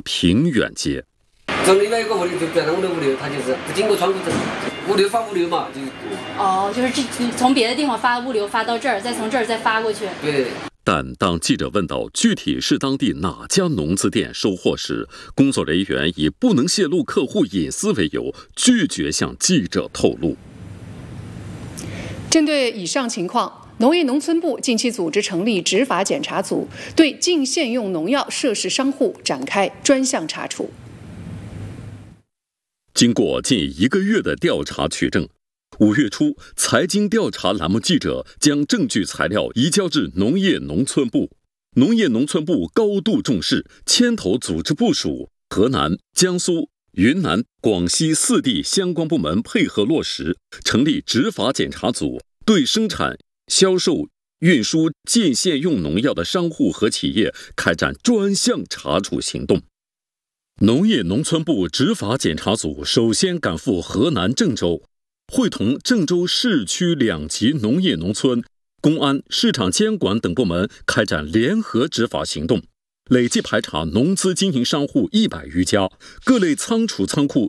平远街。 从另外一个物流就在我们的物流，它就是不经过窗口证，物流发物流嘛，就是就是从别的地方发物流发到这儿，再从这儿再发过去。 对。 但当记者问到具体是当地哪家农资店收货时，工作人员以不能泄露客户隐私为由，拒绝向记者透露。 针对以上情况，农业农村部近期组织成立执法检查组，对禁限用农药涉事商户展开专项查处。 经过近1个月的调查取证，5月初，财经调查栏目记者将证据材料移交至农业农村部。农业农村部高度重视，牵头组织部署河南、江苏、云南、广西4地相关部门配合落实，成立执法检查组，对生产、销售、运输禁限用农药的商户和企业开展专项查处行动。农业农村部执法检查组首先赶赴河南郑州，会同郑州市区2级农业农村、公安、市场监管等部门开展联合执法行动，累计排查农资经营商户100余家，各类仓储仓库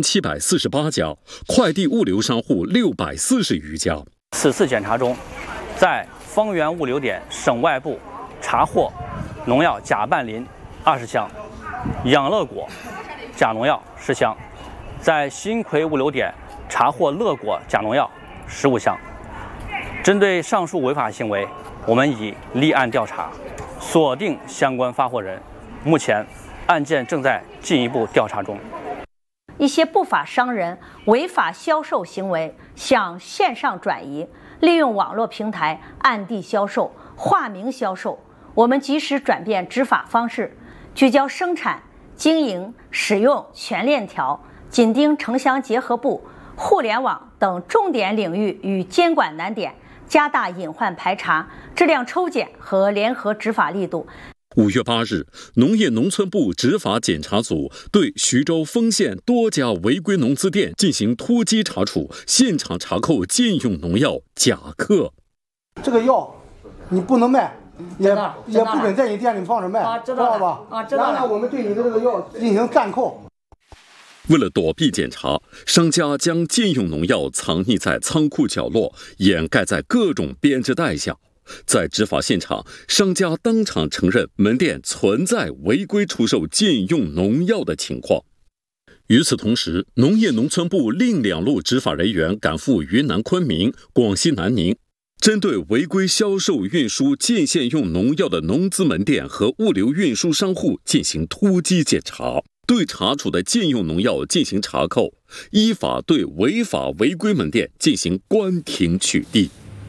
1748家，快递物流商户640余家。 此次检查中，在方圆物流点省外部查获农药假半磷20箱，养乐果假农药10箱，在新葵物流点查获乐果假农药15箱。针对上述违法行为，我们已立案调查，锁定相关发货人，目前案件正在进一步调查中。 一些不法商人违法销售行为向线上转移，利用网络平台暗地销售、化名销售，我们及时转变执法方式，聚焦生产、经营、使用全链条，紧盯城乡结合部、互联网等重点领域与监管难点，加大隐患排查、质量抽检和联合执法力度。 5月8日，农业农村部执法检查组对徐州丰县多家违规农资店进行突击查处，现场查扣禁用农药甲克。 这个药你不能卖，也不准在你店里放着卖，知道吧？知道了。然后我们对你的这个药进行暂扣。 为了躲避检查，商家将禁用农药藏匿在仓库角落，掩盖在各种编织袋下。在执法现场，商家当场承认门店存在违规出售禁用农药的情况。与此同时，农业农村部另2路执法人员赶赴云南昆明、广西南宁，针对违规销售运输禁限用农药的农资门店和物流运输商户进行突击检查，对查处的禁用农药进行查扣，依法对违法违规门店进行关停取缔。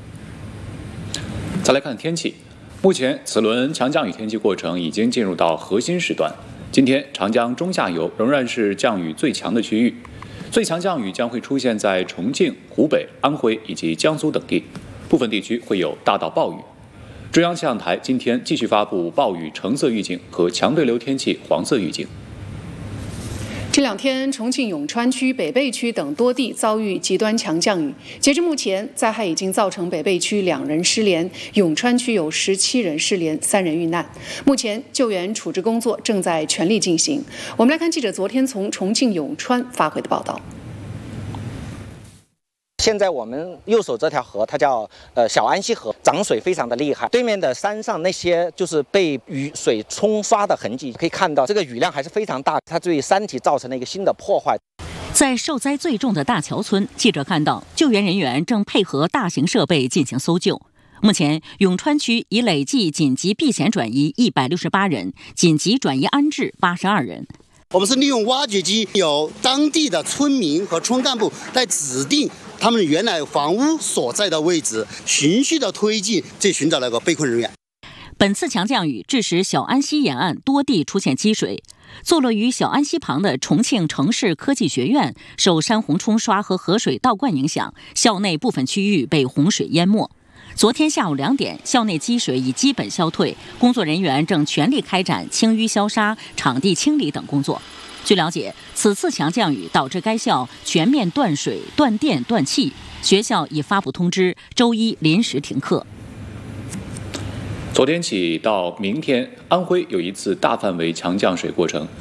再来看天气，目前此轮强降雨天气过程已经进入到核心时段。今天长江中下游仍然是降雨最强的区域，最强降雨将会出现在重庆、湖北、安徽以及江苏等地，部分地区会有大到暴雨。中央气象台今天继续发布暴雨橙色预警和强对流天气黄色预警。 这2天，重庆永川区、北碚区等多地遭遇极端强降雨。截至目前，灾害已经造成北碚区2人失联，永川区有17人失联，3人遇难。目前救援处置工作正在全力进行。我们来看记者昨天从重庆永川发回的报道。 现在我们右手这条河，它叫小安溪河，涨水非常的厉害。对面的山上那些就是被雨水冲刷的痕迹，可以看到这个雨量还是非常大，它对山体造成了一个新的破坏。 在受灾最重的大桥村，记者看到救援人员正配合大型设备进行搜救。目前，永川区已累计紧急避险转移168人，紧急转移安置82人。 我们是利用挖掘机，有当地的村民和村干部在指定他们原来房屋所在的位置，循序的推进，去寻找那个被困人员。 本次强降雨致使小安溪沿岸多地出现积水，坐落于小安溪旁的重庆城市科技学院受山洪冲刷和河水倒灌影响，校内部分区域被洪水淹没。昨天下午2点，校内积水已基本消退，工作人员正全力开展清淤消杀、场地清理等工作。据了解，此次强降雨导致该校全面断水、断电、断气，学校已发布通知，周一临时停课。 昨天起到明天，安徽有一次大范围强降水过程，